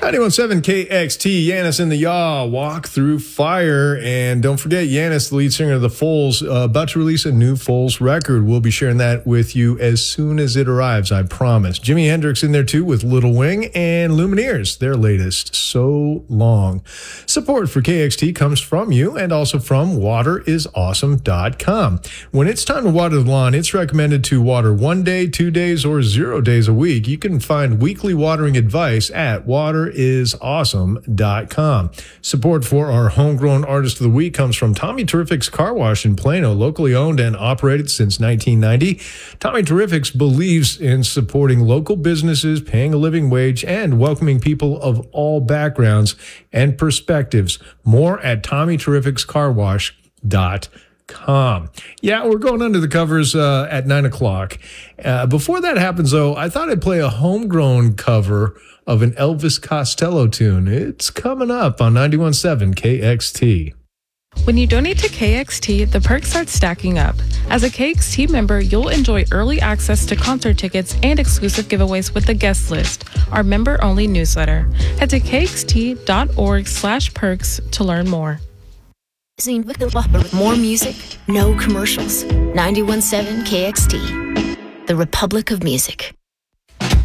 91.7 KXT, Yanis in the Yaw, Walk Through Fire. And don't forget, Yanis, the lead singer of the Foals, about to release a new Foals record. We'll be sharing that with you as soon as it arrives, I promise. Jimi Hendrix in there too with Little Wing, and Lumineers, their latest, So Long. Support for KXT comes from you and also from waterisawesome.com. When it's time to water the lawn, it's recommended to water 1 day, 2 days, or 0 days a week. You can find weekly watering advice at waterisawesome.com. Support for our homegrown artist of the week comes from Tommy Terrific's Car Wash in Plano, locally owned and operated since 1990. Tommy Terrific's believes in supporting local businesses, paying a living wage, and welcoming people of all backgrounds and perspectives. More at TommyTerrificsCarWash.com. Yeah, we're going under the covers at 9 o'clock. Before that happens, though, I thought I'd play a homegrown cover of an Elvis Costello tune. It's coming up on 91.7 KXT. When you donate to KXT, the perks start stacking up. As a KXT member, you'll enjoy early access to concert tickets and exclusive giveaways with the guest list, our member-only newsletter. Head to kxt.org/perks to learn more. More music, no commercials. 91.7 KXT, the Republic of Music.